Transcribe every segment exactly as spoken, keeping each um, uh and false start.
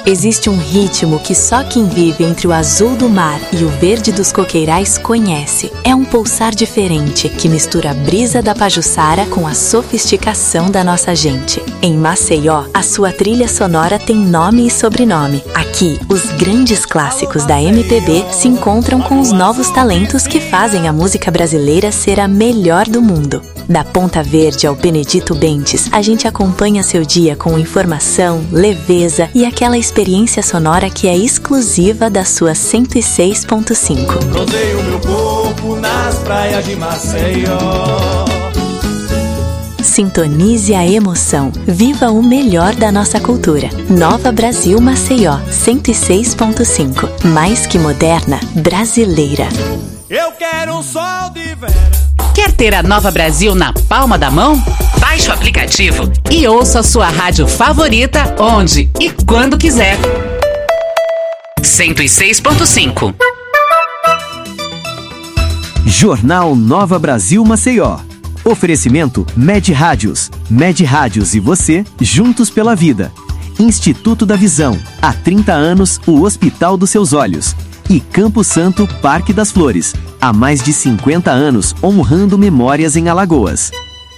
Existe um ritmo que só quem vive entre o azul do mar e o verde dos coqueirais conhece. É um pulsar diferente que mistura a brisa da Pajuçara com a sofisticação da nossa gente. Em Maceió, a sua trilha sonora tem nome e sobrenome. Aqui, os grandes clássicos da M P B se encontram com os novos talentos que fazem a música brasileira ser a melhor do mundo. Da Ponta Verde ao Benedito Bentes, a gente acompanha seu dia com informação, leveza e aquela experiência sonora que é exclusiva da sua cento e seis ponto cinco. Rodeio meu corpo nas praias de Maceió. Sintonize a emoção. Viva o melhor da nossa cultura. Nova Brasil Maceió, cento e seis ponto cinco. Mais que moderna, brasileira. Eu quero um sol de verão. Quer ter a Nova Brasil na palma da mão? Baixe o aplicativo e ouça a sua rádio favorita onde e quando quiser. cento e seis ponto cinco. Jornal Nova Brasil Maceió. Oferecimento Med Rádios. Med Rádios e você, juntos pela vida. Instituto da Visão. Há trinta anos, o Hospital dos Seus Olhos. E Campo Santo, Parque das Flores. Há mais de cinquenta anos, honrando memórias em Alagoas.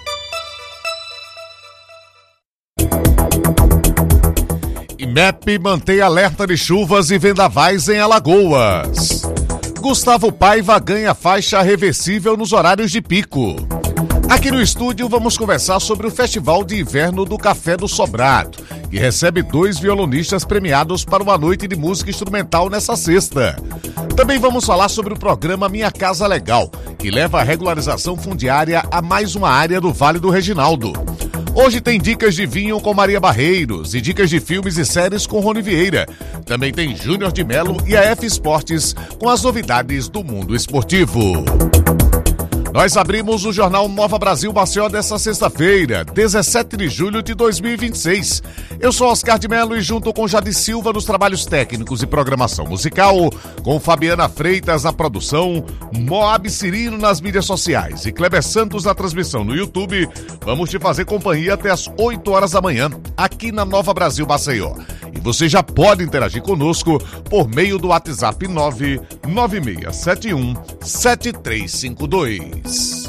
IMEP mantém alerta de chuvas e vendavais em Alagoas. Gustavo Paiva ganha faixa reversível nos horários de pico. Aqui no estúdio vamos conversar sobre o Festival de Inverno do Café do Sobrado, que recebe dois violonistas premiados para uma noite de música instrumental nessa sexta. Também vamos falar sobre o programa Minha Casa Legal, que leva a regularização fundiária a mais uma área do Vale do Reginaldo. Hoje tem dicas de vinho com Maria Barreiros e dicas de filmes e séries com Rony Vieira. Também tem Júnior de Melo e a F Esportes com as novidades do mundo esportivo. Nós abrimos o Jornal Nova Brasil Maceió desta sexta-feira, dezessete de julho de dois mil e vinte e seis. Eu sou Oscar de Melo e junto com Jade Silva nos trabalhos técnicos e programação musical, com Fabiana Freitas na produção, Moab Cirino nas mídias sociais e Kleber Santos na transmissão no YouTube, vamos te fazer companhia até as oito horas da manhã, aqui na Nova Brasil Maceió. E você já pode interagir conosco por meio do WhatsApp nove nove seis sete um sete três cinco dois.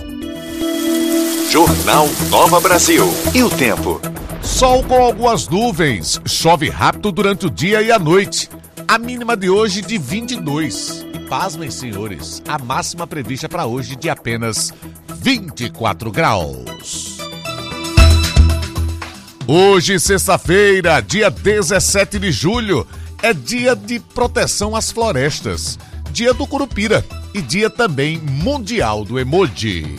Jornal Nova Brasil. E o tempo? Sol com algumas nuvens. Chove rápido durante o dia e a noite. A mínima de hoje de vinte e dois. E pasmem, senhores, a máxima prevista para hoje de apenas vinte e quatro graus. Hoje, sexta-feira, dia dezessete de julho, é dia de proteção às florestas, dia do Curupira e dia também mundial do emoji.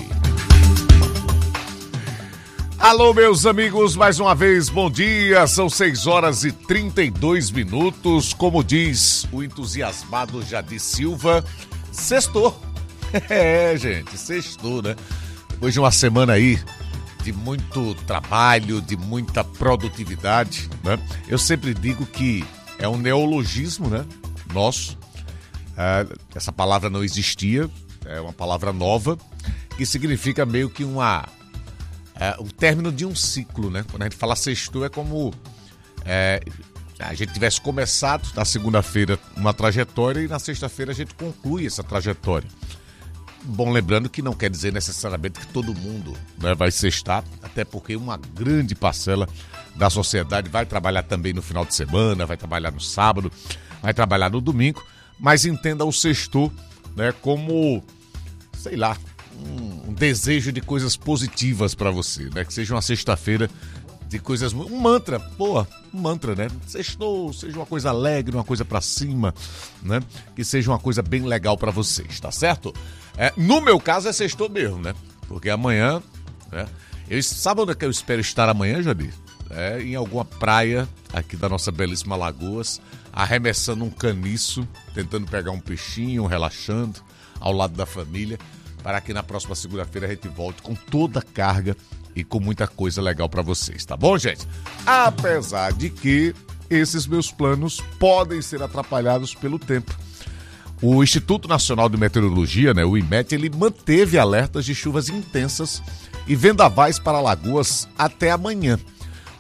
Alô, meus amigos, mais uma vez, bom dia, são seis horas e trinta e dois minutos, como diz o entusiasmado Jade Silva, sextou. É, gente, sextou, né? Depois de uma semana aí de muito trabalho, de muita produtividade, né? Eu sempre digo que é um neologismo, né? Nosso. É, essa palavra não existia, é uma palavra nova, que significa meio que uma, é, o término de um ciclo, né? Quando a gente fala sextou, é como é, a gente tivesse começado na segunda-feira uma trajetória e na sexta-feira a gente conclui essa trajetória. Bom, lembrando que não quer dizer necessariamente que todo mundo, né, vai sextar, até porque uma grande parcela da sociedade vai trabalhar também no final de semana, vai trabalhar no sábado, vai trabalhar no domingo, mas entenda o sextou, né, como, sei lá, um, um desejo de coisas positivas para você, né, que seja uma sexta-feira de coisas, um mantra, boa, um mantra, né? Sextou, seja uma coisa alegre, uma coisa pra cima, né? Que seja uma coisa bem legal pra vocês, tá certo? É, no meu caso é sextou mesmo, né? Porque amanhã, né? Eu, sabe onde é que eu espero estar amanhã, Jadir? É, em alguma praia aqui da nossa belíssima Alagoas, arremessando um caniço, tentando pegar um peixinho, relaxando, ao lado da família, para que na próxima segunda-feira a gente volte com toda a carga e com muita coisa legal para vocês, tá bom, gente? Apesar de que esses meus planos podem ser atrapalhados pelo tempo. O Instituto Nacional de Meteorologia, né, o IMET, ele manteve alertas de chuvas intensas e vendavais para Alagoas até amanhã.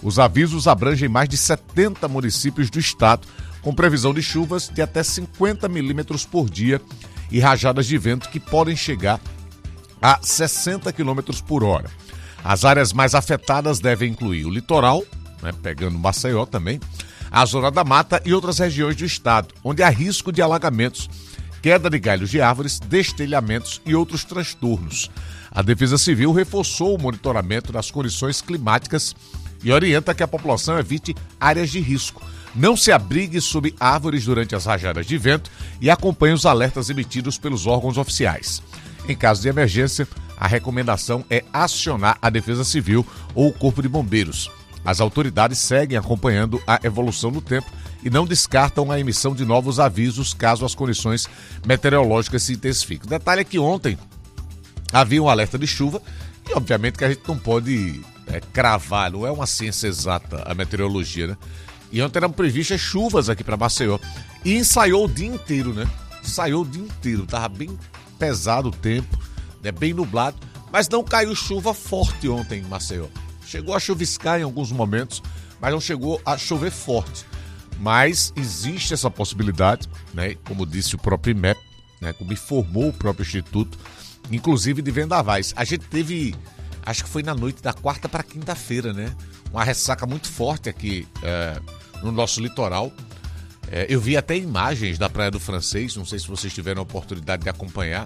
Os avisos abrangem mais de setenta municípios do estado, com previsão de chuvas de até cinquenta milímetros por dia e rajadas de vento que podem chegar a sessenta quilômetros por hora. As áreas mais afetadas devem incluir o litoral, né, pegando Maceió também, a Zona da Mata e outras regiões do estado, onde há risco de alagamentos, queda de galhos de árvores, destelhamentos e outros transtornos. A Defesa Civil reforçou o monitoramento das condições climáticas e orienta que a população evite áreas de risco, não se abrigue sob árvores durante as rajadas de vento e acompanhe os alertas emitidos pelos órgãos oficiais. Em caso de emergência, a recomendação é acionar a Defesa Civil ou o Corpo de Bombeiros. As autoridades seguem acompanhando a evolução do tempo e não descartam a emissão de novos avisos caso as condições meteorológicas se intensifiquem. O detalhe é que ontem havia um alerta de chuva e obviamente que a gente não pode é, cravar, não é uma ciência exata a meteorologia, né? E ontem eram previstas chuvas aqui para Maceió e ensaiou o dia inteiro, né? Ensaiou o dia inteiro, tava bem pesado o tempo, né? Bem nublado, mas não caiu chuva forte ontem em Maceió. Chegou a chuviscar em alguns momentos, mas não chegou a chover forte. Mas existe essa possibilidade, né? Como disse o próprio I M E P, né? Como informou o próprio Instituto, inclusive de vendavais. A gente teve, acho que foi na noite da quarta para quinta-feira, né? Uma ressaca muito forte aqui é, no nosso litoral. É, eu vi até imagens da Praia do Francês, não sei se vocês tiveram a oportunidade de acompanhar,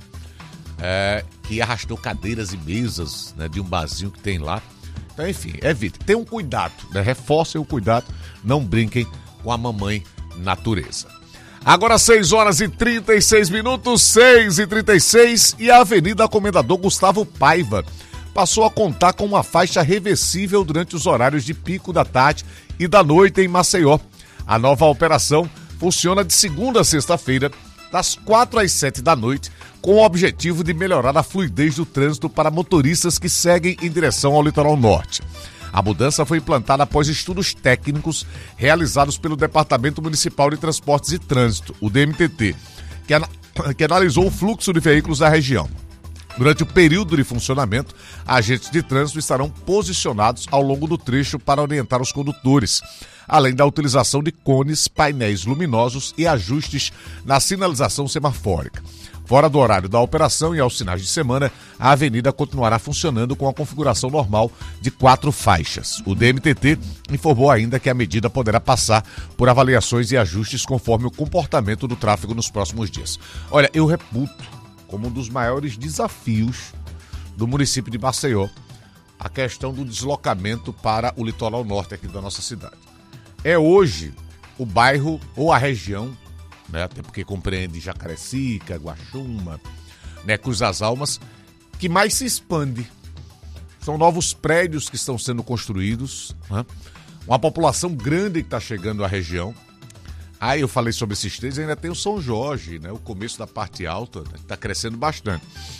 é, que arrastou cadeiras e mesas, né, de um barzinho que tem lá. Então, enfim, evite. Tenham cuidado, né? Reforcem o cuidado, não brinquem com a mamãe natureza. Agora seis horas e trinta e seis minutos, seis e trinta e seis, e a Avenida Comendador Gustavo Paiva passou a contar com uma faixa reversível durante os horários de pico da tarde e da noite em Maceió. A nova operação funciona de segunda a sexta-feira, das quatro às sete da noite, com o objetivo de melhorar a fluidez do trânsito para motoristas que seguem em direção ao litoral norte. A mudança foi implantada após estudos técnicos realizados pelo Departamento Municipal de Transportes e Trânsito, o D M T T, que, ana- que analisou o fluxo de veículos da região. Durante o período de funcionamento, agentes de trânsito estarão posicionados ao longo do trecho para orientar os condutores, além da utilização de cones, painéis luminosos e ajustes na sinalização semafórica. Fora do horário da operação e aos finais de semana, a avenida continuará funcionando com a configuração normal de quatro faixas. O D M T T informou ainda que a medida poderá passar por avaliações e ajustes conforme o comportamento do tráfego nos próximos dias. Olha, eu reputo como um dos maiores desafios do município de Maceió a questão do deslocamento para o litoral norte aqui da nossa cidade. É hoje o bairro ou a região, né, até porque compreende Jacarecica, Guaxuma, né, Cruz das Almas, que mais se expande. São novos prédios que estão sendo construídos, né, uma população grande que está chegando à região. Aí eu falei sobre esses três, ainda tem o São Jorge, né, o começo da parte alta, né, que está crescendo bastante.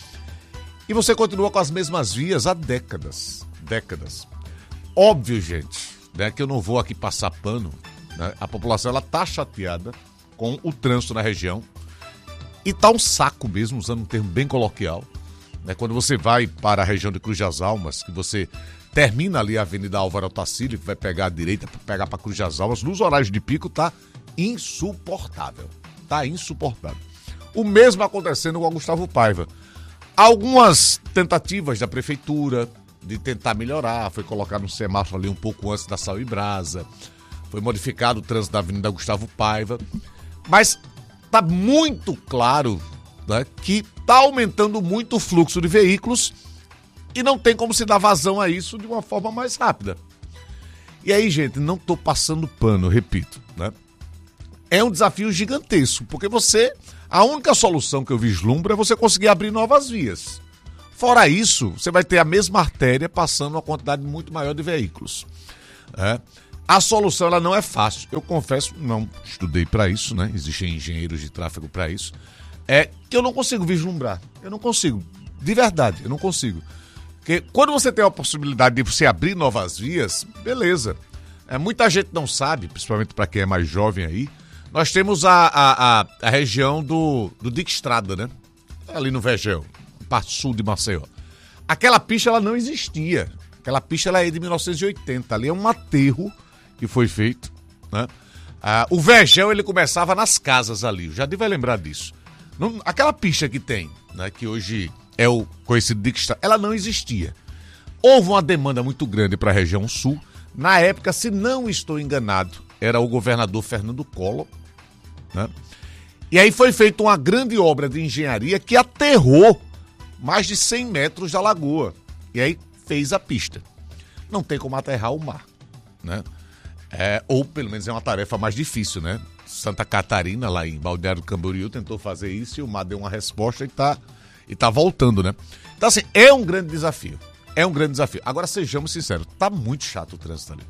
E você continua com as mesmas vias há décadas, décadas. Óbvio, gente, né, que eu não vou aqui passar pano, né, a população ela está chateada com o trânsito na região e tá um saco mesmo, usando um termo bem coloquial, né? Quando você vai para a região de Cruz das Almas, que você termina ali a Avenida Álvaro Otacílio, que vai pegar a direita para pegar para Cruz das Almas, nos horários de pico tá insuportável, tá insuportável. O mesmo acontecendo com a Gustavo Paiva. Algumas tentativas da prefeitura de tentar melhorar, foi colocado um semáforo ali um pouco antes da Sal e Brasa, foi modificado o trânsito da Avenida Gustavo Paiva, mas está muito claro, né, que está aumentando muito o fluxo de veículos e não tem como se dar vazão a isso de uma forma mais rápida. E aí, gente, não estou passando pano, repito, né? É um desafio gigantesco, porque você, a única solução que eu vislumbro é você conseguir abrir novas vias. Fora isso, você vai ter a mesma artéria passando uma quantidade muito maior de veículos. É. A solução ela não é fácil. Eu confesso, não estudei para isso, né? Existem engenheiros de tráfego para isso. É que eu não consigo vislumbrar. Eu não consigo. De verdade, eu não consigo. Porque quando você tem a possibilidade de você abrir novas vias, beleza. É, muita gente não sabe, principalmente para quem é mais jovem aí, nós temos a, a, a, a região do, do Dique Estrada, né? Ali no Vegel, parte sul de Maceió. Aquela pista ela não existia. Aquela pista ela é de mil novecentos e oitenta, ali é um aterro que foi feito, né? Ah, o vegel ele começava nas casas ali, o Jardim vai lembrar disso. Não, aquela pista que tem, né, que hoje é o conhecido de Dique, ela não existia. Houve uma demanda muito grande para a região sul. Na época, se não estou enganado, era o governador Fernando Collor, né? E aí foi feita uma grande obra de engenharia que aterrou mais de cem metros da lagoa. E aí fez a pista. Não tem como aterrar o mar, né? É, ou pelo menos é uma tarefa mais difícil, né? Santa Catarina, lá em Balneário Camboriú, tentou fazer isso e o mar deu uma resposta e tá, e tá voltando, né? Então, assim, é um grande desafio. É um grande desafio. Agora, sejamos sinceros, tá muito chato o trânsito ali.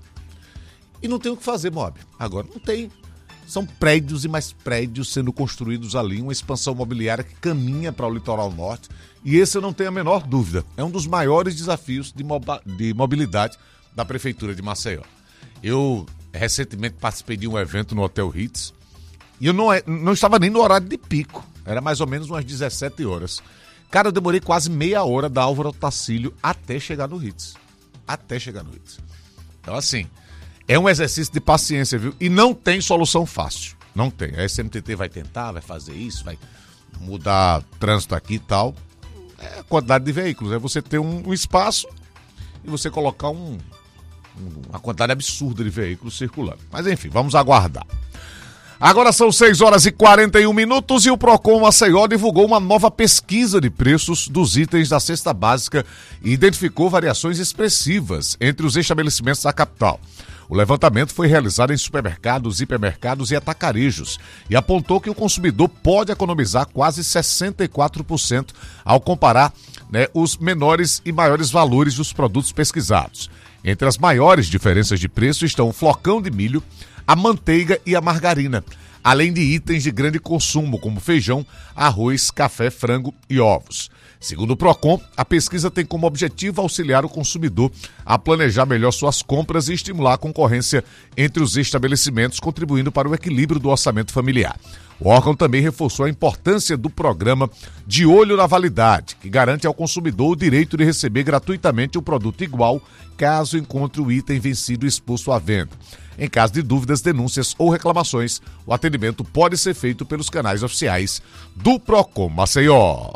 E não tem o que fazer, Moab. Agora, não tem. São prédios e mais prédios sendo construídos ali, uma expansão imobiliária que caminha para o litoral norte. E esse eu não tenho a menor dúvida. É um dos maiores desafios de, moba- de mobilidade da Prefeitura de Maceió. Eu recentemente participei de um evento no Hotel Ritz e eu não, não estava nem no horário de pico. Era mais ou menos umas dezessete horas. Cara, eu demorei quase meia hora da Álvaro Tacílio até chegar no Ritz. Até chegar no Ritz. Então, assim, é um exercício de paciência, viu? E não tem solução fácil. Não tem. A S M T T vai tentar, vai fazer isso, vai mudar trânsito aqui e tal. É a quantidade de veículos. É você ter um, um espaço e você colocar um, um, uma quantidade absurda de veículos circulando. Mas, enfim, vamos aguardar. Agora são seis horas e quarenta e um minutos e o Procon Maceió divulgou uma nova pesquisa de preços dos itens da cesta básica e identificou variações expressivas entre os estabelecimentos da capital. O levantamento foi realizado em supermercados, hipermercados e atacarejos e apontou que o consumidor pode economizar quase sessenta e quatro por cento ao comparar, né, os menores e maiores valores dos produtos pesquisados. Entre as maiores diferenças de preço estão o flocão de milho, a manteiga e a margarina, além de itens de grande consumo como feijão, arroz, café, frango e ovos. Segundo o Procon, a pesquisa tem como objetivo auxiliar o consumidor a planejar melhor suas compras e estimular a concorrência entre os estabelecimentos, contribuindo para o equilíbrio do orçamento familiar. O órgão também reforçou a importância do programa De Olho na Validade, que garante ao consumidor o direito de receber gratuitamente um produto igual, caso encontre o item vencido e exposto à venda. Em caso de dúvidas, denúncias ou reclamações, o atendimento pode ser feito pelos canais oficiais do Procon Maceió.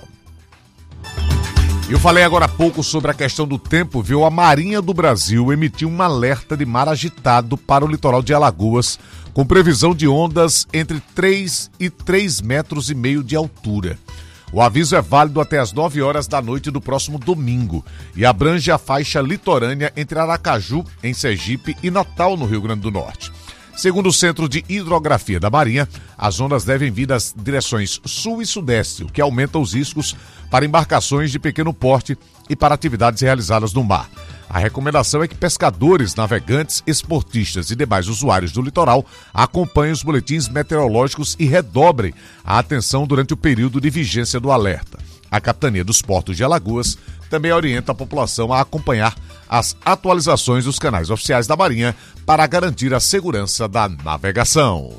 Eu falei agora há pouco sobre a questão do tempo, viu? A Marinha do Brasil emitiu um alerta de mar agitado para o litoral de Alagoas, com previsão de ondas entre três e três metros e meio de altura. O aviso é válido até as nove horas da noite do próximo domingo e abrange a faixa litorânea entre Aracaju, em Sergipe, e Natal, no Rio Grande do Norte. Segundo o Centro de Hidrografia da Marinha, as ondas devem vir das direções sul e sudeste, o que aumenta os riscos para embarcações de pequeno porte e para atividades realizadas no mar. A recomendação é que pescadores, navegantes, esportistas e demais usuários do litoral acompanhem os boletins meteorológicos e redobrem a atenção durante o período de vigência do alerta. A Capitania dos Portos de Alagoas também orienta a população a acompanhar as atualizações dos canais oficiais da Marinha para garantir a segurança da navegação.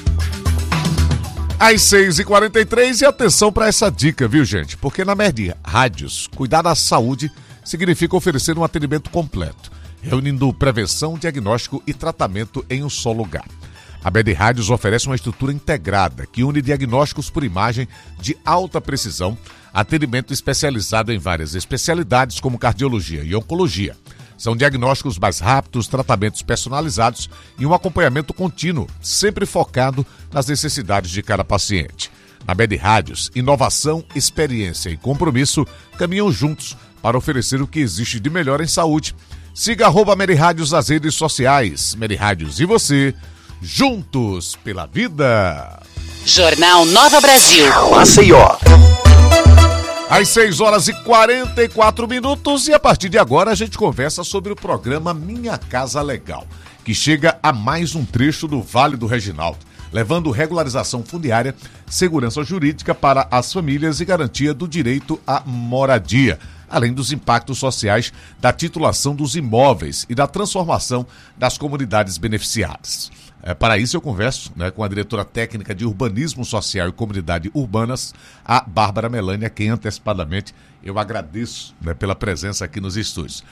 Às seis e quarenta e três, e atenção para essa dica, viu, gente? Porque na Med Rádios, cuidar da saúde significa oferecer um atendimento completo, reunindo prevenção, diagnóstico e tratamento em um só lugar. A Med Rádios oferece uma estrutura integrada que une diagnósticos por imagem de alta precisão, atendimento especializado em várias especialidades como cardiologia e oncologia. São diagnósticos mais rápidos, tratamentos personalizados e um acompanhamento contínuo, sempre focado nas necessidades de cada paciente. Na Med Rádios, inovação, experiência e compromisso caminham juntos para oferecer o que existe de melhor em saúde. Siga arroba Med Rádios nas redes sociais. Med Rádios e você, juntos pela vida. Jornal Nova Brasil. Maceió. Às seis horas e quarenta e quatro minutos e a partir de agora a gente conversa sobre o programa Minha Casa Legal, que chega a mais um trecho do Vale do Reginaldo, levando regularização fundiária, segurança jurídica para as famílias e garantia do direito à moradia, além dos impactos sociais da titulação dos imóveis e da transformação das comunidades beneficiadas. É, para isso eu converso, né, com a diretora técnica de Urbanismo Social e Comunidade Urbanas, a Bárbara Melânia, quem antecipadamente eu agradeço, né, pela presença aqui nos estúdios.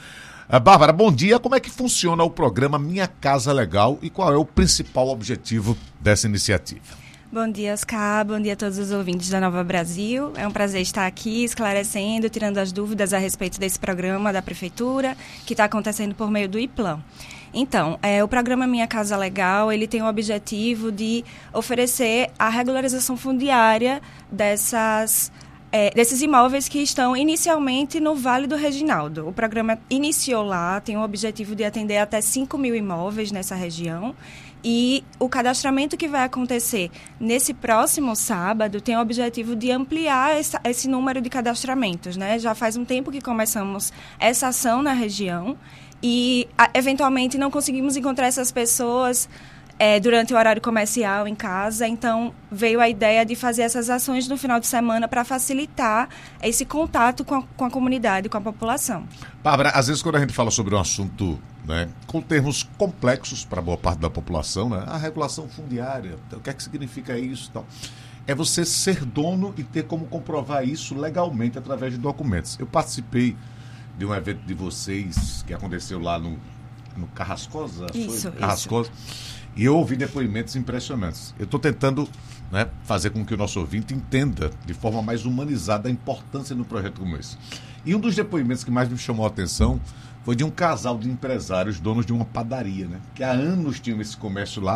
Uh, Bárbara, bom dia. Como é que funciona o programa Minha Casa Legal e qual é o principal objetivo dessa iniciativa? Bom dia, Oscar. Bom dia a todos os ouvintes da Nova Brasil. É um prazer estar aqui esclarecendo, tirando as dúvidas a respeito desse programa da Prefeitura, que está acontecendo por meio do IPLAN. Então, é, o programa Minha Casa Legal, ele tem o objetivo de oferecer a regularização fundiária dessas, é, desses imóveis que estão inicialmente no Vale do Reginaldo. O programa iniciou lá, tem o objetivo de atender até cinco mil imóveis nessa região. E o cadastramento que vai acontecer nesse próximo sábado tem o objetivo de ampliar essa, esse número de cadastramentos, né? Já faz um tempo que começamos essa ação na região e, a, eventualmente, não conseguimos encontrar essas pessoas é, durante o horário comercial em casa. Então, veio a ideia de fazer essas ações no final de semana para facilitar esse contato com a, com a comunidade, com a população. Bárbara, às vezes quando a gente fala sobre um assunto... né, com termos complexos para boa parte da população, né, a regulação fundiária, o que é que significa isso? Então, é você ser dono e ter como comprovar isso legalmente através de documentos. Eu participei de um evento de vocês que aconteceu lá no, no Carrascosa, isso, foi? Carrascosa, isso. E eu ouvi depoimentos impressionantes. Eu estou tentando, né, fazer com que o nosso ouvinte entenda de forma mais humanizada a importância de um projeto como esse. E um dos depoimentos que mais me chamou a atenção foi de um casal de empresários, donos de uma padaria, né? Que há anos tinham esse comércio lá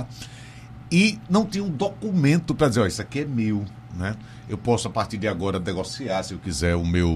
e não tinham um documento para dizer, ó, isso aqui é meu, né? Eu posso, a partir de agora, negociar, se eu quiser, o meu,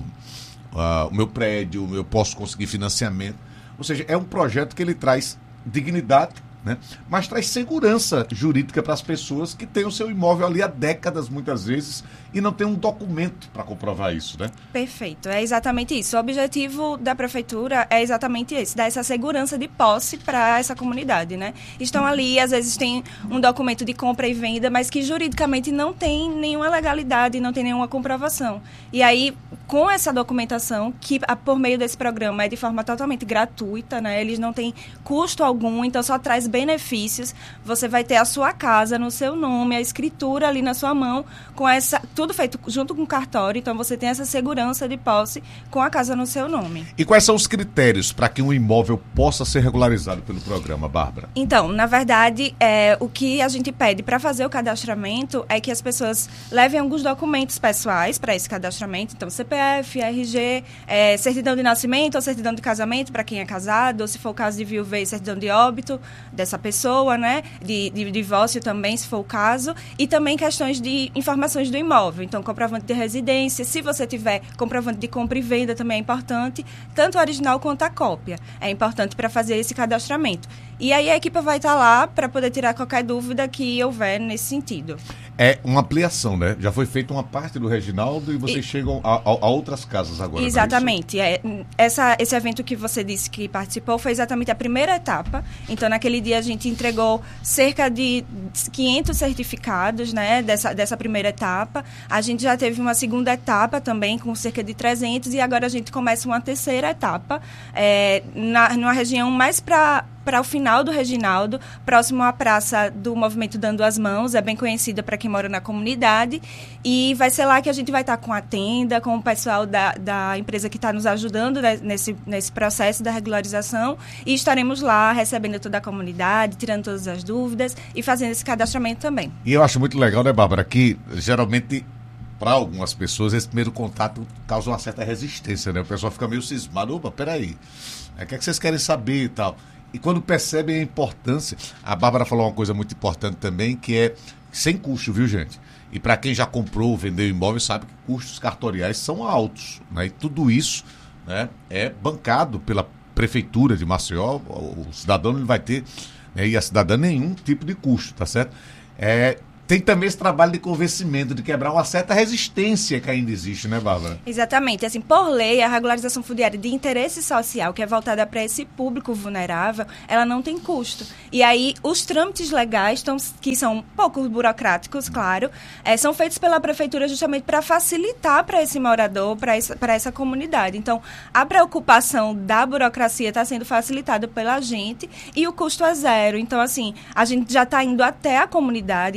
uh, o meu prédio, eu posso conseguir financiamento. Ou seja, é um projeto que ele traz dignidade, né? Mas traz segurança jurídica para as pessoas que têm o seu imóvel ali há décadas, muitas vezes, e não tem um documento para comprovar isso, né? Perfeito, é exatamente isso. O objetivo da Prefeitura é exatamente esse, dar essa segurança de posse para essa comunidade, né? Estão ali, às vezes tem um documento de compra e venda, mas que juridicamente não tem nenhuma legalidade, não tem nenhuma comprovação. E aí, com essa documentação, que por meio desse programa é de forma totalmente gratuita, né? Eles não têm custo algum, então só traz benefícios. Você vai ter a sua casa no seu nome, a escritura ali na sua mão, com essa, tudo feito junto com o cartório, então você tem essa segurança de posse com a casa no seu nome. E quais são os critérios para que um imóvel possa ser regularizado pelo programa, Bárbara? Então, na verdade, é, o que a gente pede para fazer o cadastramento é que as pessoas levem alguns documentos pessoais para esse cadastramento, então C P F, R G, é, certidão de nascimento ou certidão de casamento para quem é casado, ou se for o caso de viuvez, certidão de óbito dessa pessoa, né? De, de divórcio também, se for o caso. E também questões de informações do imóvel. Então, comprovante de residência. Se você tiver comprovante de compra e venda, também é importante. Tanto o original quanto a cópia. É importante para fazer esse cadastramento. E aí a equipe vai estar lá para poder tirar qualquer dúvida que houver nesse sentido. É uma ampliação, né? Já foi feita uma parte do Reginaldo e vocês e... chegam a, a, a outras casas agora. Exatamente. É, essa, esse evento que você disse que participou foi exatamente a primeira etapa. Então, naquele dia a gente entregou cerca de quinhentos certificados, né, dessa, dessa primeira etapa. A gente já teve uma segunda etapa também com cerca de trezentos e agora a gente começa uma terceira etapa é, na, numa região mais para... para o final do Reginaldo, próximo à Praça do Movimento Dando as Mãos, é bem conhecida para quem mora na comunidade, e vai ser lá que a gente vai estar com a tenda, com o pessoal da, da empresa que está nos ajudando nesse, nesse processo da regularização, e estaremos lá recebendo toda a comunidade, tirando todas as dúvidas e fazendo esse cadastramento também. E eu acho muito legal, né, Bárbara, que geralmente... para algumas pessoas, esse primeiro contato causa uma certa resistência, né? O pessoal fica meio cismado, opa, peraí, o que é que vocês querem saber e tal? E quando percebem a importância, a Bárbara falou uma coisa muito importante também, que é sem custo, viu, gente? E para quem já comprou, vendeu imóvel, sabe que custos cartoriais são altos, né? E tudo isso, né, é bancado pela Prefeitura de Maceió, o cidadão não vai ter, né, e a cidadã nenhum tipo de custo, tá certo? É... Tem também esse trabalho de convencimento, de quebrar uma certa resistência que ainda existe, né, Bárbara? Exatamente. Assim, por lei, a regularização fundiária de interesse social, que é voltada para esse público vulnerável, ela não tem custo. E aí, os trâmites legais, tão, que são pouco burocráticos, claro, é, são feitos pela Prefeitura justamente para facilitar para esse morador, para essa, para essa comunidade. Então, a preocupação da burocracia está sendo facilitada pela gente e o custo é zero. Então, assim, a gente já está indo até a comunidade, então...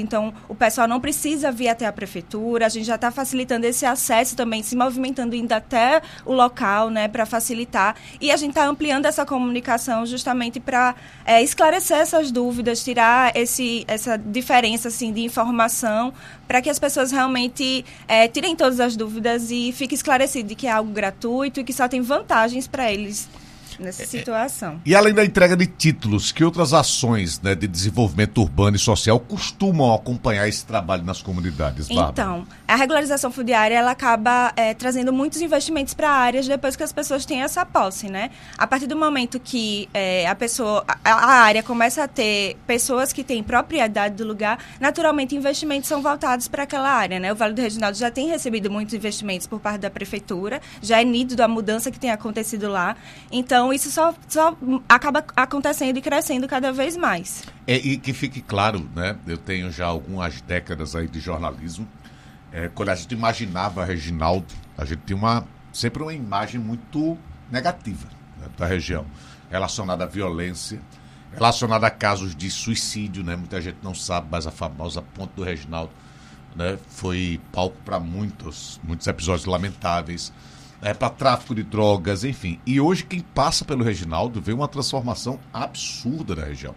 o pessoal não precisa vir até a prefeitura, a gente já está facilitando esse acesso também, se movimentando, indo até o local, né, para facilitar. E a gente está ampliando essa comunicação justamente para é, esclarecer essas dúvidas, tirar esse, essa diferença assim, de informação, para que as pessoas realmente é, tirem todas as dúvidas e fique esclarecido de que é algo gratuito e que só tem vantagens para eles nessa situação. E além da entrega de títulos, que outras ações, né, de desenvolvimento urbano e social costumam acompanhar esse trabalho nas comunidades, Bárbara? Então, a regularização fundiária, ela acaba é, trazendo muitos investimentos para áreas depois que as pessoas têm essa posse, né? A partir do momento que é, a pessoa, a, a área começa a ter pessoas que têm propriedade do lugar, naturalmente investimentos são voltados para aquela área, né? O Vale do Reginaldo já tem recebido muitos investimentos por parte da prefeitura, já é nítido a mudança que tem acontecido lá, então isso só, só acaba acontecendo e crescendo cada vez mais. É, e que fique claro, né? Eu tenho já algumas décadas aí de jornalismo. É, quando a gente imaginava Reginaldo, a gente tinha uma, sempre uma imagem muito negativa, né, da região, relacionada à violência, relacionada a casos de suicídio, né? Muita gente não sabe, mas a famosa Ponte do Reginaldo, né, foi palco para muitos, muitos episódios lamentáveis. É, para tráfico de drogas, enfim. E hoje quem passa pelo Reginaldo vê uma transformação absurda da região.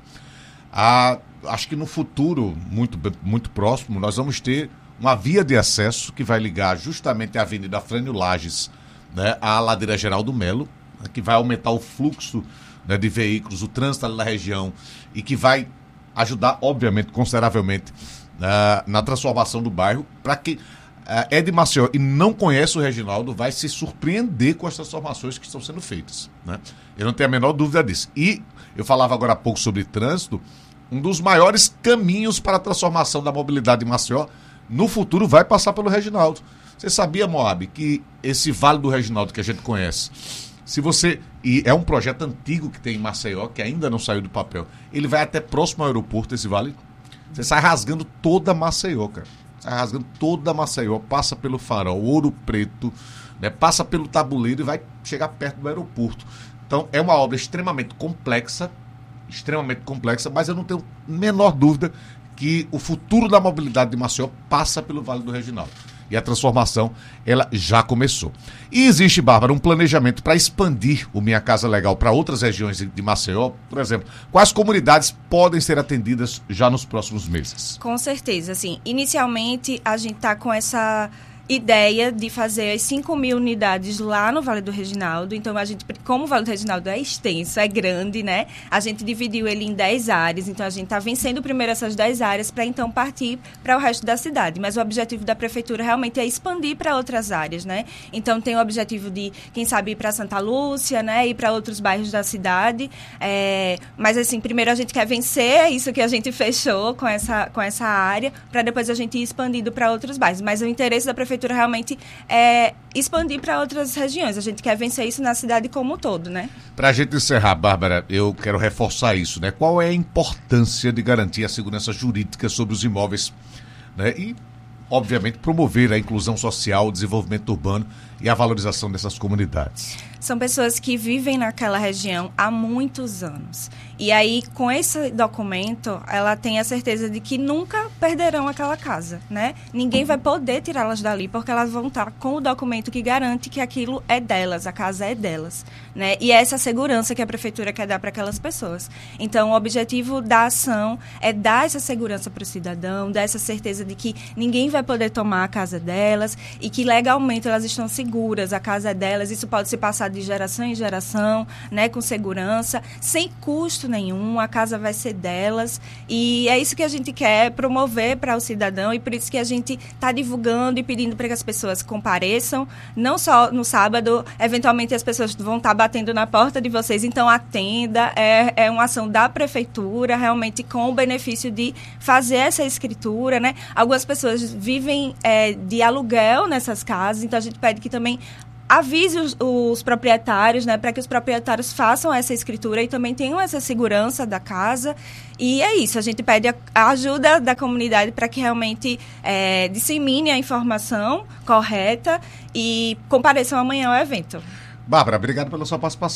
Ah, acho que no futuro, muito, muito próximo, nós vamos ter uma via de acesso que vai ligar justamente a Avenida Frânio Lages, né, à Ladeira Geraldo Melo, né, que vai aumentar o fluxo, né, de veículos, o trânsito ali na região e que vai ajudar, obviamente, consideravelmente na, na transformação do bairro, para que é de Maceió e não conhece o Reginaldo, vai se surpreender com as transformações que estão sendo feitas, né? Eu não tenho a menor dúvida disso. E eu falava agora há pouco sobre trânsito, um dos maiores caminhos para a transformação da mobilidade em Maceió, no futuro vai passar pelo Reginaldo. Você sabia, Moab, que esse Vale do Reginaldo que a gente conhece, se você, e é um projeto antigo que tem em Maceió, que ainda não saiu do papel, ele vai até próximo ao aeroporto, esse vale, você sai rasgando toda Maceió, cara. Rasgando toda a Maceió, passa pelo Farol, Ouro Preto, né, passa pelo Tabuleiro e vai chegar perto do aeroporto. Então é uma obra extremamente complexa, extremamente complexa, mas eu não tenho a menor dúvida que o futuro da mobilidade de Maceió passa pelo Vale do Reginaldo. E a transformação, ela já começou. E existe, Bárbara, um planejamento para expandir o Minha Casa Legal para outras regiões de Maceió? Por exemplo, quais comunidades podem ser atendidas já nos próximos meses? Com certeza, assim, inicialmente a gente está com essa ideia de fazer as cinco mil unidades lá no Vale do Reginaldo. Então, a gente, como o Vale do Reginaldo é extenso, é grande, né? A gente dividiu ele em dez áreas. Então, a gente está vencendo primeiro essas dez áreas para, então, partir para o resto da cidade. Mas o objetivo da prefeitura realmente é expandir para outras áreas, né? Então, tem o objetivo de, quem sabe, ir para Santa Lúcia, né? Ir para outros bairros da cidade. É... Mas, assim, primeiro a gente quer vencer isso que a gente fechou com essa, com essa área, para depois a gente ir expandindo para outros bairros. Mas o interesse da prefeitura realmente é expandir para outras regiões. A gente quer vencer isso na cidade como um todo, né? Para a gente encerrar, Bárbara, eu quero reforçar isso, né? Qual é a importância de garantir a segurança jurídica sobre os imóveis, né? E, obviamente, promover a inclusão social, o desenvolvimento urbano e a valorização dessas comunidades? São pessoas que vivem naquela região há muitos anos. E aí, com esse documento, ela tem a certeza de que nunca perderão aquela casa, né? Ninguém vai poder tirá-las dali, porque elas vão estar com o documento que garante que aquilo é delas, a casa é delas, né? E é essa segurança que a prefeitura quer dar para aquelas pessoas. Então, o objetivo da ação é dar essa segurança para o cidadão, dar essa certeza de que ninguém vai poder tomar a casa delas e que legalmente elas estão seguras, a casa é delas. Isso pode se passar de geração em geração, né, com segurança, sem custo nenhum, a casa vai ser delas, e é isso que a gente quer promover para o cidadão, e por isso que a gente está divulgando e pedindo para que as pessoas compareçam, não só no sábado, eventualmente as pessoas vão estar tá batendo na porta de vocês, então atenda, é, é uma ação da prefeitura, realmente com o benefício de fazer essa escritura, né? Algumas pessoas vivem é, de aluguel nessas casas, então a gente pede que também avise os, os proprietários, né, para que os proprietários façam essa escritura e também tenham essa segurança da casa. E é isso, a gente pede a, a ajuda da comunidade para que realmente é, dissemine a informação correta e compareçam amanhã ao evento. Bárbara, obrigado pela sua participação.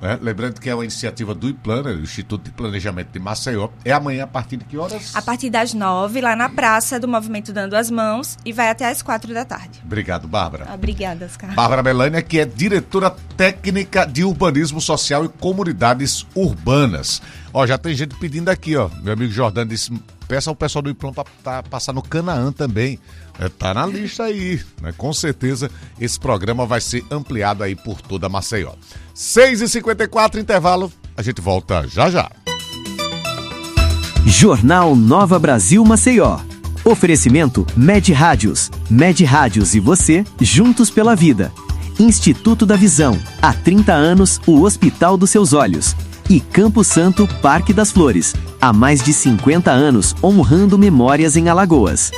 Né? Lembrando que é uma iniciativa do IPLAN, né? O Instituto de Planejamento de Maceió. É amanhã a partir de que horas? A partir das nove, lá na praça do Movimento Dando as Mãos, e vai até as quatro da tarde. Obrigado, Bárbara. Obrigada, Oscar. Bárbara Melânia, que é diretora técnica de Urbanismo Social e Comunidades Urbanas. Ó, já tem gente pedindo aqui, ó. Meu amigo Jordano disse, peça ao pessoal do IPLAN para tá, passar no Canaã também. É, tá na lista aí, né? Com certeza esse programa vai ser ampliado aí por toda Maceió. seis e cinquenta e quatro, intervalo, a gente volta já já. Jornal Nova Brasil Maceió. Oferecimento Med Rádios. Med Rádios e você, juntos pela vida. Instituto da Visão. Há trinta anos, o Hospital dos Seus Olhos. E Campo Santo, Parque das Flores. Há mais de cinquenta anos, honrando memórias em Alagoas.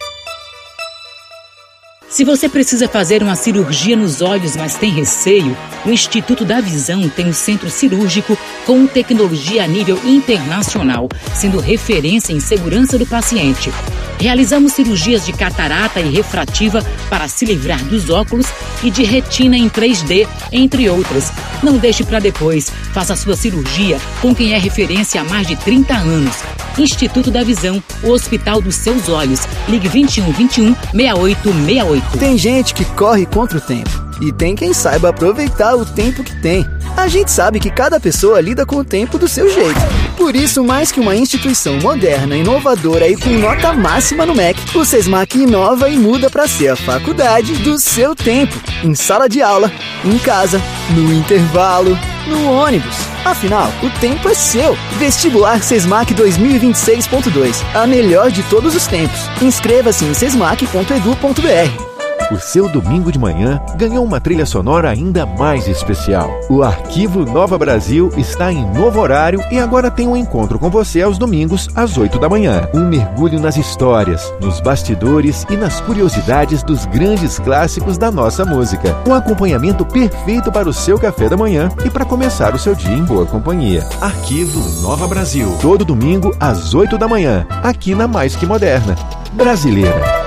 Se você precisa fazer uma cirurgia nos olhos, mas tem receio, o Instituto da Visão tem um centro cirúrgico com tecnologia a nível internacional, sendo referência em segurança do paciente. Realizamos cirurgias de catarata e refrativa para se livrar dos óculos e de retina em três D, entre outras. Não deixe para depois. Faça sua cirurgia com quem é referência há mais de trinta anos. Instituto da Visão, o Hospital dos Seus Olhos. Ligue vinte e um, vinte e um, sessenta e oito sessenta e oito. Tem gente que corre contra o tempo. E tem quem saiba aproveitar o tempo que tem. A gente sabe que cada pessoa lida com o tempo do seu jeito. Por isso, mais que uma instituição moderna, inovadora e com nota máxima no M E C, o SESMAC inova e muda para ser a faculdade do seu tempo. Em sala de aula, em casa, no intervalo, no ônibus. Afinal, o tempo é seu. Vestibular SESMAC dois mil e vinte e seis ponto dois. A melhor de todos os tempos. Inscreva-se em sesmac ponto edu ponto br. O seu domingo de manhã ganhou uma trilha sonora ainda mais especial. O Arquivo Nova Brasil está em novo horário e agora tem um encontro com você aos domingos, às oito da manhã. Um mergulho nas histórias, nos bastidores e nas curiosidades dos grandes clássicos da nossa música. Um acompanhamento perfeito para o seu café da manhã e para começar o seu dia em boa companhia. Arquivo Nova Brasil. Todo domingo, às oito da manhã, aqui na Mais Que Moderna. Brasileira.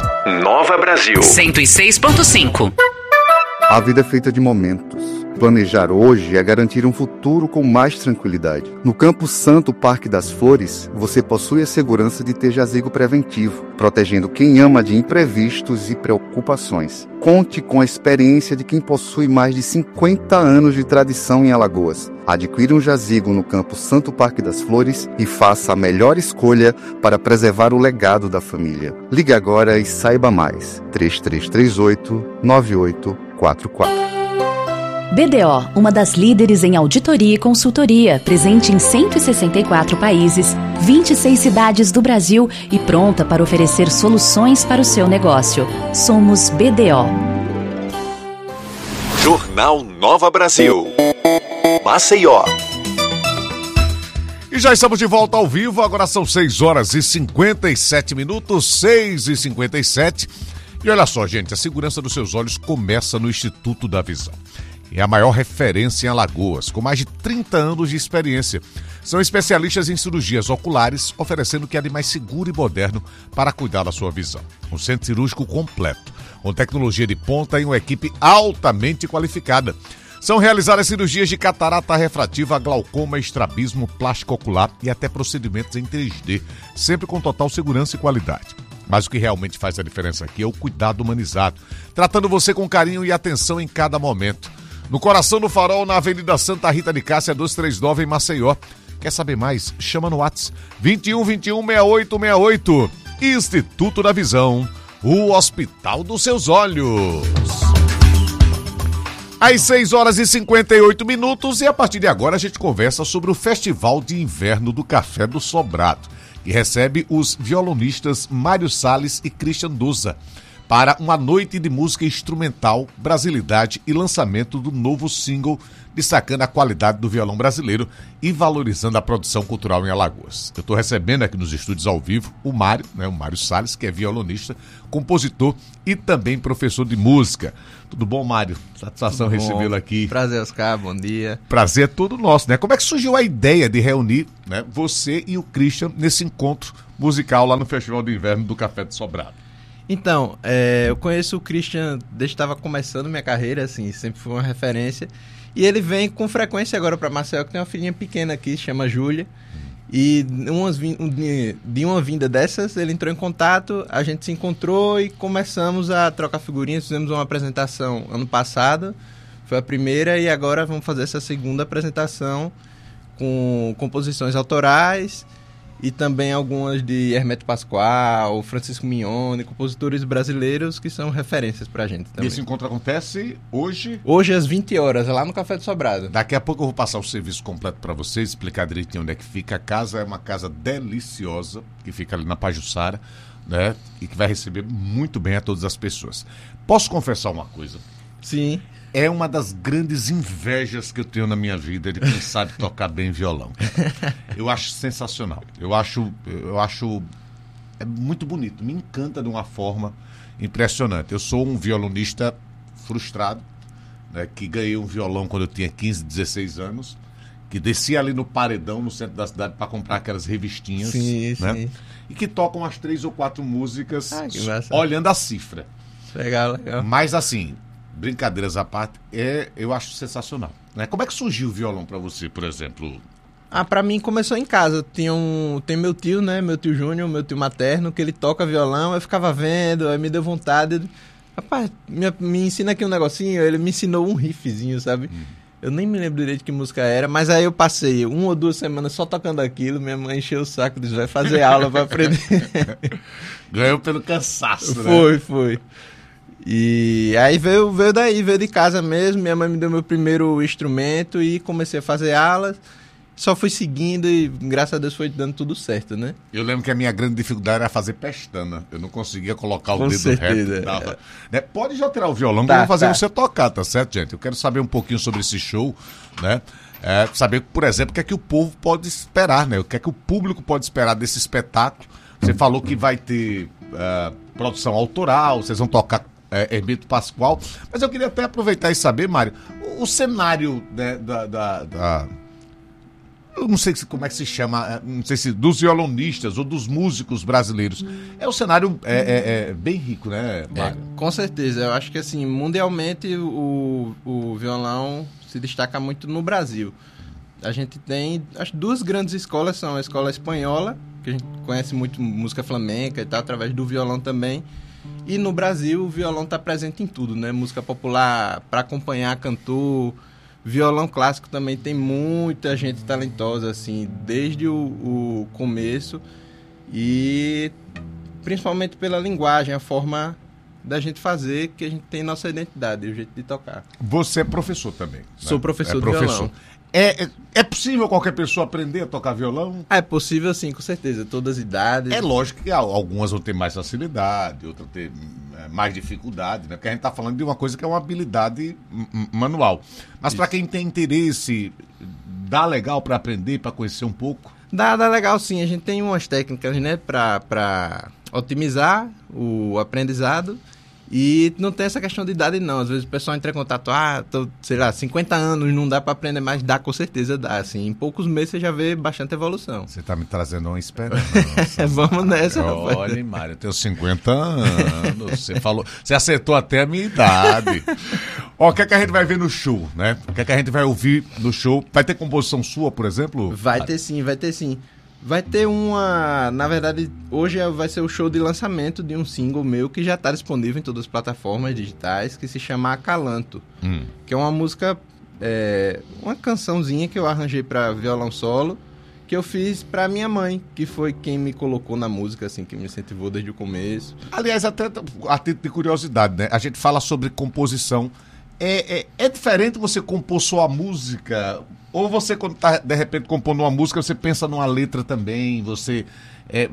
Nova Brasil. cento e seis ponto cinco. A vida é feita de momentos. Planejar hoje é garantir um futuro com mais tranquilidade. No Campo Santo Parque das Flores, você possui a segurança de ter jazigo preventivo, protegendo quem ama de imprevistos e preocupações. Conte com a experiência de quem possui mais de cinquenta anos de tradição em Alagoas. Adquira um jazigo no Campo Santo Parque das Flores e faça a melhor escolha para preservar o legado da família. Ligue agora e saiba mais. três três três oito, nove oito quatro quatro. B D O, uma das líderes em auditoria e consultoria, presente em cento e sessenta e quatro países, vinte e seis cidades do Brasil e pronta para oferecer soluções para o seu negócio. Somos B D O. Jornal Nova Brasil. Maceió. E já estamos de volta ao vivo, agora são seis horas e cinquenta e sete minutos, seis e cinquenta e sete. E olha só, gente, a segurança dos seus olhos começa no Instituto da Visão. É a maior referência em Alagoas, com mais de trinta anos de experiência. São especialistas em cirurgias oculares, oferecendo o que há de mais seguro e moderno para cuidar da sua visão. Um centro cirúrgico completo, com tecnologia de ponta e uma equipe altamente qualificada. São realizadas cirurgias de catarata refrativa, glaucoma, estrabismo, plástico ocular e até procedimentos em três D, sempre com total segurança e qualidade. Mas o que realmente faz a diferença aqui é o cuidado humanizado, tratando você com carinho e atenção em cada momento. No Coração do Farol, na Avenida Santa Rita de Cássia, duzentos e trinta e nove, em Maceió. Quer saber mais? Chama no WhatsApp vinte e um, vinte e um, sessenta e oito sessenta e oito. Instituto da Visão, o Hospital dos Seus Olhos. Às seis horas e cinquenta e oito minutos, e a partir de agora a gente conversa sobre o Festival de Inverno do Café do Sobrado, que recebe os violonistas Mário Salles e Christian Duza para uma noite de música instrumental, brasilidade e lançamento do novo single, destacando a qualidade do violão brasileiro e valorizando a produção cultural em Alagoas. Eu estou recebendo aqui nos estúdios ao vivo o Mário, né, o Mário Salles, que é violonista, compositor e também professor de música. Tudo bom, Mário? Satisfação Tudo recebê-lo aqui. Prazer, Oscar, bom dia. Prazer é todo nosso, né? Como é que surgiu a ideia de reunir, né, você e o Christian nesse encontro musical lá no Festival de Inverno do Café do Sobrado? Então, é, eu conheço o Christian desde que estava começando minha carreira, assim, sempre foi uma referência. E ele vem com frequência agora para Maceió, que tem uma filhinha pequena aqui, chama Júlia. E umas, de uma vinda dessas, ele entrou em contato, a gente se encontrou e começamos a trocar figurinhas. Fizemos uma apresentação ano passado, foi a primeira, e agora vamos fazer essa segunda apresentação com composições autorais e também algumas de Hermeto Pascoal, Francisco Mignone, compositores brasileiros que são referências pra gente também. E esse encontro acontece hoje? Hoje às vinte horas, lá no Café do Sobrado. Daqui a pouco eu vou passar o serviço completo para vocês, explicar direitinho onde é que fica. A casa é uma casa deliciosa, que fica ali na Pajuçara, né? E que vai receber muito bem a todas as pessoas. Posso confessar uma coisa? Sim. É uma das grandes invejas que eu tenho na minha vida de quem sabe tocar bem violão. Eu acho sensacional. Eu acho, eu acho é muito bonito. Me encanta de uma forma impressionante. Eu sou um violonista frustrado, né, que ganhei um violão quando eu tinha quinze, dezesseis anos, que descia ali no paredão, no centro da cidade, para comprar aquelas revistinhas. Sim, né, sim. E que tocam as três ou quatro músicas ah, olhando a cifra. Legal, legal. Mas assim... brincadeiras à parte, é, eu acho sensacional. Né? Como é que surgiu o violão para você, por exemplo? Ah, pra mim começou em casa. Tinha um, tem meu tio, né? Meu tio Júnior, meu tio materno, que ele toca violão, eu ficava vendo, aí me deu vontade. Rapaz, me, me ensina aqui um negocinho, ele me ensinou um riffzinho, sabe? Hum. Eu nem me lembro direito que música era, mas aí eu passei uma ou duas semanas só tocando aquilo, minha mãe encheu o saco, disse, vai fazer aula pra aprender. Ganhou pelo cansaço, né? Foi, foi. E aí veio, veio daí, veio de casa mesmo, minha mãe me deu meu primeiro instrumento e comecei a fazer aulas, só fui seguindo e graças a Deus foi dando tudo certo, né? Eu lembro que a minha grande dificuldade era fazer pestana, eu não conseguia colocar o Com dedo certeza, reto. Dava, é. né? Pode já tirar o violão, Tá, que eu vou fazer tá. você tocar, tá certo, gente? Eu quero saber um pouquinho sobre esse show, né? É, saber, por exemplo, o que é que o povo pode esperar, né? O que é que o público pode esperar desse espetáculo. Você falou que vai ter uh, produção autoral, vocês vão tocar É, Hermeto Pascoal, mas eu queria até aproveitar e saber, Mário, o, o cenário, né, da, da, da... eu não sei se, como é que se chama, não sei se dos violonistas ou dos músicos brasileiros, é um cenário é, é, é bem rico, né, Mário? É, com certeza, eu acho que assim, mundialmente o, o violão se destaca muito no Brasil. A gente tem, as duas grandes escolas são a escola espanhola, que a gente conhece muito música flamenca e tal, através do violão também. E no Brasil o violão está presente em tudo, né? Música popular, para acompanhar cantor, violão clássico também tem muita gente talentosa, assim, desde o, o começo. E principalmente pela linguagem, a forma da gente fazer, que a gente tem nossa identidade, o jeito de tocar. Você é professor também, né? Sou professor é de professor. violão. É, é, é possível qualquer pessoa aprender a tocar violão? Ah, é possível sim, com certeza, todas as idades. É lógico que algumas vão ter mais facilidade, outras vão ter é, mais dificuldade, né? Porque a gente está falando de uma coisa que é uma habilidade m- manual. Mas para quem tem interesse, dá legal para aprender, para conhecer um pouco? Dá, dá legal sim, a gente tem umas técnicas, né, para otimizar o aprendizado. E não tem essa questão de idade, não. Às vezes o pessoal entra em contato, ah, tô, sei lá, cinquenta anos, não dá para aprender mais. Dá, com certeza dá. Assim, em poucos meses você já vê bastante evolução. Você tá me trazendo uma esperança. Vamos nessa, rapaz. Olha, Mário, eu tenho cinquenta anos. Você falou, você acertou até a minha idade. Ó, o que é que a gente vai ver no show, né? O que é que a gente vai ouvir no show? Vai ter composição sua, por exemplo? Vai ter sim, vai ter sim. Vai ter uma... Na verdade, hoje vai ser o show de lançamento de um single meu que já está disponível em todas as plataformas digitais, que se chama Acalanto. Hum. Que é uma música... É, uma cançãozinha que eu arranjei para violão solo, que eu fiz para minha mãe, que foi quem me colocou na música, assim, que me incentivou desde o começo. Aliás, até a título de curiosidade, né? A gente fala sobre composição. É, é, é diferente você compor só a música... Ou você, quando está, de repente, compondo uma música, você pensa numa letra também, você é,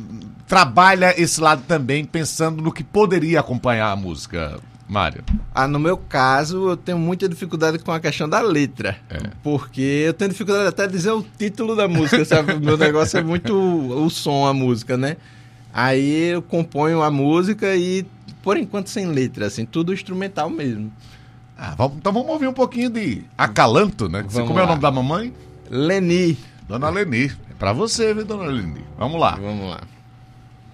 trabalha esse lado também, pensando no que poderia acompanhar a música, Mário? Ah, no meu caso, eu tenho muita dificuldade com a questão da letra. É. Porque eu tenho dificuldade até de dizer o título da música, sabe? O meu negócio é muito o, o som, a música, né? Aí eu componho a música e, por enquanto, sem letra, assim, tudo instrumental mesmo. Ah, vamos, então vamos ouvir um pouquinho de Acalanto, né? Você, como é o nome da mamãe? Leni. Dona Leni. É pra você, viu, Dona Leni? Vamos lá. Vamos lá.